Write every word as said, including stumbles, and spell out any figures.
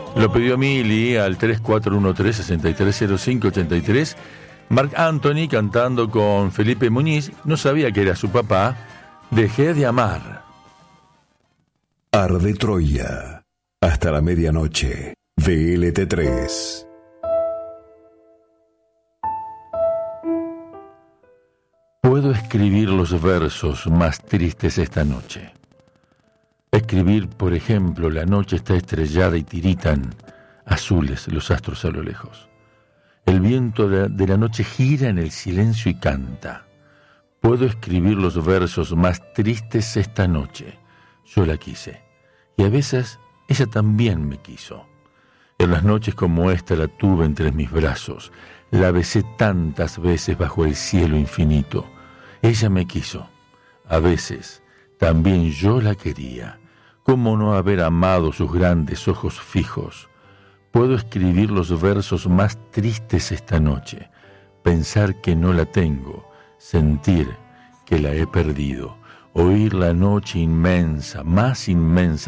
Lo pidió Mili al tres cuatro uno tres, seis tres cero cinco ocho tres. Marc Anthony cantando con Felipe Muñiz, no sabía que era su papá. Dejé de amar. Arde Troya, hasta la medianoche, V L T tres. Puedo escribir los versos más tristes esta noche. Escribir, por ejemplo, la noche está estrellada y tiritan azules los astros a lo lejos. El viento de, de la noche gira en el silencio y canta. Puedo escribir los versos más tristes esta noche. Yo la quise, y a veces ella también me quiso. En las noches como esta la tuve entre mis brazos, la besé tantas veces bajo el cielo infinito. Ella me quiso, a veces también yo la quería. ¿Cómo no haber amado sus grandes ojos fijos? Puedo escribir los versos más tristes esta noche, pensar que no la tengo, sentir que la he perdido, oír la noche inmensa, más inmensa